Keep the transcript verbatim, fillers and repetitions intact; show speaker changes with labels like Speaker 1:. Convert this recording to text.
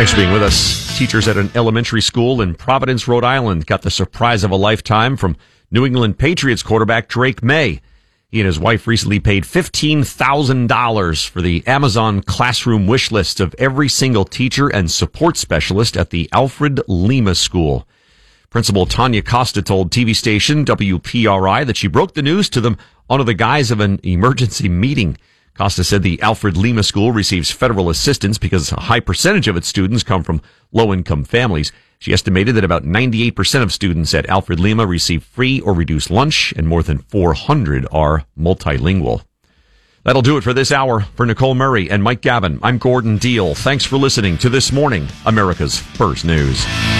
Speaker 1: Thanks for being with us. Teachers at an elementary school in Providence, Rhode Island got the surprise of a lifetime from New England Patriots quarterback Drake May. He and his wife recently paid fifteen thousand dollars for the Amazon classroom wish list of every single teacher and support specialist at the Alfred Lima School. Principal Tanya Costa told T V station W P R I that she broke the news to them under the guise of an emergency meeting. Costa said the Alfred Lima School receives federal assistance because a high percentage of its students come from low-income families. She estimated that about ninety-eight percent of students at Alfred Lima receive free or reduced lunch, and more than four hundred are multilingual. That'll do it for this hour. For Nicole Murray and Mike Gavin, I'm Gordon Deal. Thanks for listening to This Morning, America's First News.